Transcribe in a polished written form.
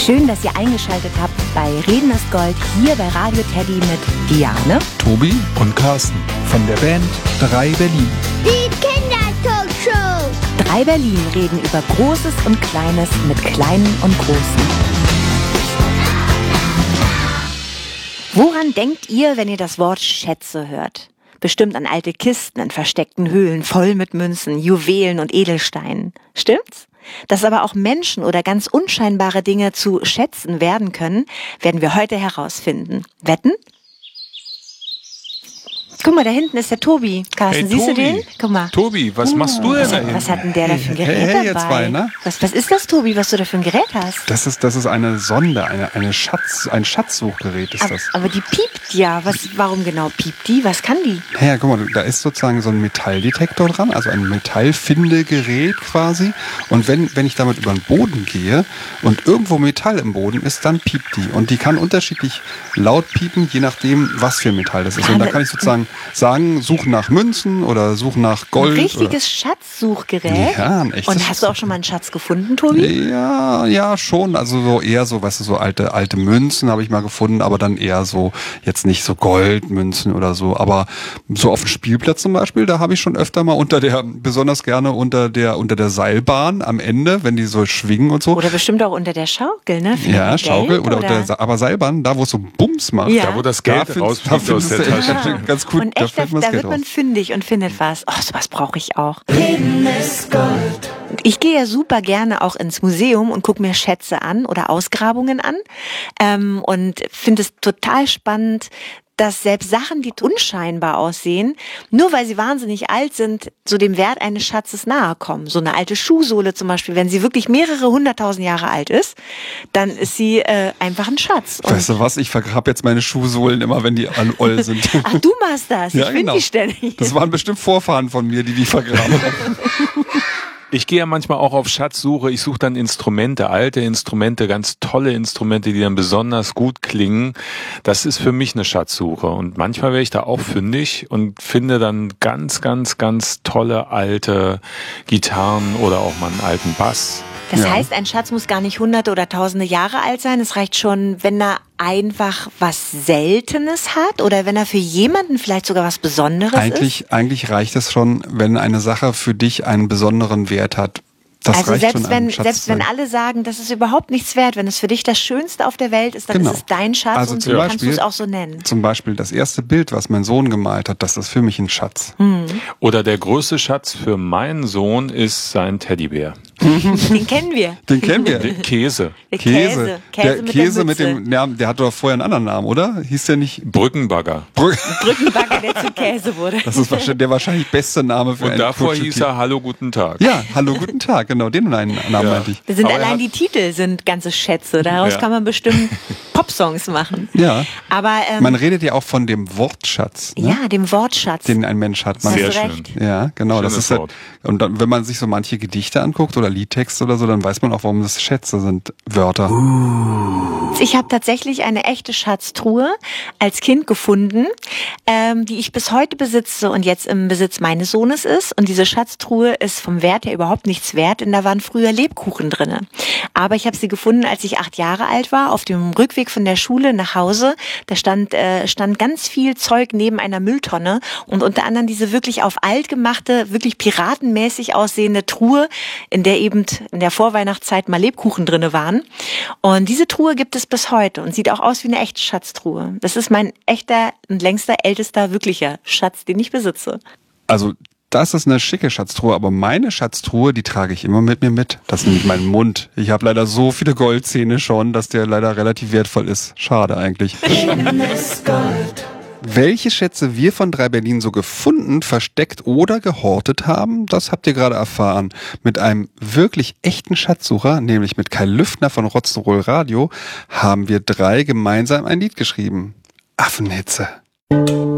Schön, dass ihr eingeschaltet habt bei Reden ist Gold hier bei Radio Teddy mit Diane, Tobi und Carsten von der Band 3 Berlin. Die Kindertalkshow. 3 Berlin reden über Großes und Kleines mit Kleinen und Großen. Woran denkt ihr, wenn ihr das Wort Schätze hört? Bestimmt an alte Kisten in versteckten Höhlen voll mit Münzen, Juwelen und Edelsteinen. Stimmt's? Dass aber auch Menschen oder ganz unscheinbare Dinge zu Schätzen werden können, werden wir heute herausfinden. Wetten? Guck mal, da hinten ist der Tobi. Carsten, Hey, siehst Tobi. du den? Guck mal. Tobi, was machst du denn da hinten? Was hat denn der da für ein Gerät Hey, dabei? ihr zwei, ne? Was ist das, Tobi, was du da für ein Gerät hast? Das ist eine Sonde, ein Schatzsuchgerät ist das. Aber die piept ja. Warum genau piept die? Was kann die? Ja, guck mal, da ist sozusagen so ein Metalldetektor dran, also ein Metallfindegerät quasi. Und wenn ich damit über den Boden gehe und irgendwo Metall im Boden ist, dann piept die. Und die kann unterschiedlich laut piepen, je nachdem, was für Metall das ist. Und da kann ich sozusagen sagen, such nach Münzen oder such nach Gold. Ein richtiges Schatzsuchgerät? Ja, ein echtes. Und hast du auch schon mal einen Schatz gefunden, Tobi? Ja, schon. Also so eher so, weißt du, so alte Münzen habe ich mal gefunden, aber dann eher so, jetzt nicht so Goldmünzen oder so. Aber so auf dem Spielplatz zum Beispiel, da habe ich schon öfter mal besonders gerne unter der Seilbahn am Ende, wenn die so schwingen und so. Oder bestimmt auch unter der Schaukel, ne? Für Ja, Geld, Schaukel aber Seilbahn, da wo es so Bums macht. Ja. Da, wo das Geld rausfliegt aus der Tasche. Ganz gut, Und echt, da fällt mir das Geld wird man raus. fündig und findet was. Oh, sowas brauche ich auch. Ich gehe ja super gerne auch ins Museum und gucke mir Schätze an oder Ausgrabungen an und finde es total spannend, dass selbst Sachen, die unscheinbar aussehen, nur weil sie wahnsinnig alt sind, so dem Wert eines Schatzes nahe kommen. So eine alte Schuhsohle zum Beispiel, wenn sie wirklich mehrere 100.000 Jahre alt ist, dann ist sie einfach ein Schatz. Und Weißt du was, ich vergrabe jetzt meine Schuhsohlen immer, wenn die oll sind. ach, du machst das. Ja, Ich finde genau. die ständig. Das waren bestimmt Vorfahren von mir, die vergraben haben. Ich gehe ja manchmal auch auf Schatzsuche. Ich suche dann Instrumente, alte Instrumente, ganz tolle Instrumente, die dann besonders gut klingen. Das ist für mich eine Schatzsuche. Und manchmal werde ich da auch fündig und finde dann ganz, ganz, ganz tolle alte Gitarren oder auch mal einen alten Bass. Das Ja. heißt, ein Schatz muss gar nicht hunderte oder tausende Jahre alt sein. Es reicht schon, wenn er einfach was Seltenes hat oder wenn er für jemanden vielleicht sogar was Besonderes ist. Eigentlich reicht es schon, wenn eine Sache für dich einen besonderen Wert hat. Das Also reicht selbst schon, ein Schatz selbst zu sein. wenn alle sagen, das ist überhaupt nichts wert, wenn es für dich das Schönste auf der Welt ist, dann Genau. ist es dein Schatz Also und zum so kannst Beispiel- du es auch so nennen. Zum Beispiel das erste Bild, was mein Sohn gemalt hat, das ist für mich ein Schatz. Oder der größte Schatz für meinen Sohn ist sein Teddybär. Den kennen wir. Den kennen wir. Der Käse. Der Käse. Der Käse mit der Mütze. dem, ja, der hatte doch vorher einen anderen Namen, oder? Hieß der nicht? Brückenbagger. Brückenbagger, der zu Käse wurde. Das ist der wahrscheinlich beste Name für Und ein davor Kuscheltier. hieß er Hallo, guten Tag. Ja, hallo, guten Tag, genau, den Namen meinte ich. Das sind Aber er allein hat- die Titel sind ganze Schätze. Daraus Ja. kann man bestimmt Popsongs machen. Ja. Aber Man redet ja auch von dem Wortschatz, ne? ja, dem Wortschatz. Den ein Mensch hat. Hast Sehr du schön. recht. Ja, genau. Das Schönes ist Wort. und dann, wenn man sich so manche Gedichte anguckt oder Liedtexte oder so, dann weiß man auch, warum das Schätze sind, Wörter. Ich habe tatsächlich eine echte Schatztruhe als Kind gefunden, die ich bis heute besitze und jetzt im Besitz meines Sohnes ist. Und diese Schatztruhe ist vom Wert her überhaupt nichts wert, denn da waren früher Lebkuchen drinne. Aber ich habe sie gefunden, als ich 8 Jahre alt war, auf dem Rückweg von der Schule nach Hause. Da stand ganz viel Zeug neben einer Mülltonne und unter anderem diese wirklich auf alt gemachte, wirklich piratenmäßig aussehende Truhe, in der eben in der Vorweihnachtszeit mal Lebkuchen drinne waren. Und diese Truhe gibt es bis heute und sieht auch aus wie eine echte Schatztruhe. Das ist mein echter und längster, ältester, wirklicher Schatz, den ich besitze. Also das ist eine schicke Schatztruhe, aber meine Schatztruhe, die trage ich immer mit mir mit. Das ist nämlich mein Mund. Ich habe leider so viele Goldzähne schon, dass der leider relativ wertvoll ist. Schade eigentlich. Welche Schätze wir von 3 Berlin so gefunden, versteckt oder gehortet haben, das habt ihr gerade erfahren. Mit einem wirklich echten Schatzsucher, nämlich mit Kai Lüftner von Rock'n'Roll Radio, haben wir 3 gemeinsam ein Lied geschrieben. Affenhitze.